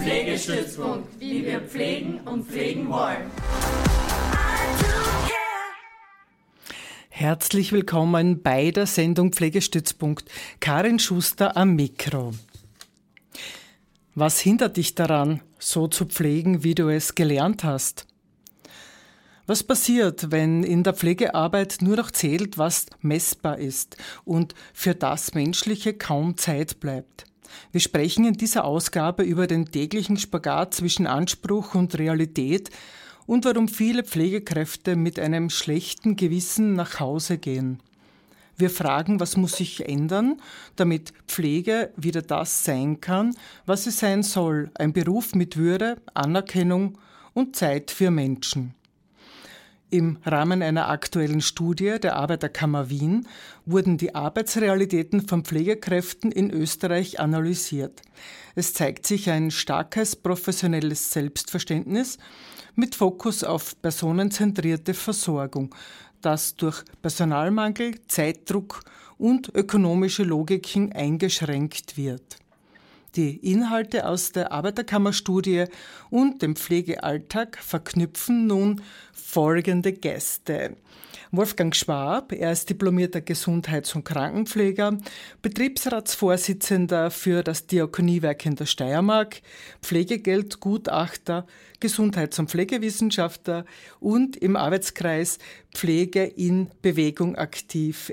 Pflegestützpunkt, wie wir pflegen und pflegen wollen. Herzlich willkommen bei der Sendung Pflegestützpunkt. Karin Schuster am Mikro. Was hindert dich daran, so zu pflegen, wie du es gelernt hast? Was passiert, wenn in der Pflegearbeit nur noch zählt, was messbar ist und für das Menschliche kaum Zeit bleibt? Wir sprechen in dieser Ausgabe über den täglichen Spagat zwischen Anspruch und Realität und warum viele Pflegekräfte mit einem schlechten Gewissen nach Hause gehen. Wir fragen, was muss sich ändern, damit Pflege wieder das sein kann, was sie sein soll, ein Beruf mit Würde, Anerkennung und Zeit für Menschen. Im Rahmen einer aktuellen Studie der Arbeiterkammer Wien wurden die Arbeitsrealitäten von Pflegekräften in Österreich analysiert. Es zeigt sich ein starkes professionelles Selbstverständnis mit Fokus auf personenzentrierte Versorgung, das durch Personalmangel, Zeitdruck und ökonomische Logiken eingeschränkt wird. Die Inhalte aus der Arbeiterkammerstudie und dem Pflegealltag verknüpfen nun folgende Gäste. Wolfgang Schwab, er ist diplomierter Gesundheits- und Krankenpfleger, Betriebsratsvorsitzender für das Diakoniewerk in der Steiermark, Pflegegeldgutachter, Gesundheits- und Pflegewissenschaftler und im Arbeitskreis Pflege in Bewegung aktiv.